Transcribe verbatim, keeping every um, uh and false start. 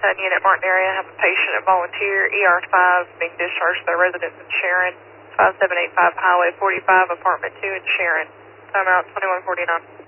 Valentine unit, Martin area. Have a patient at volunteer, E R five, being discharged by residents in Sharon, five seven eight five Highway forty-five, apartment two in Sharon. Time out twenty-one forty-nine.